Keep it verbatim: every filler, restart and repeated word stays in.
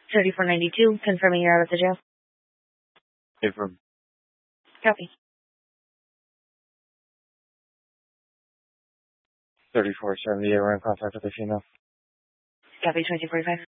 thirty-four ninety-two, confirming you're out of the jail. Confirm. Copy. thirty-four seventy-eight, we're in contact with the female. Copy, twenty forty-five.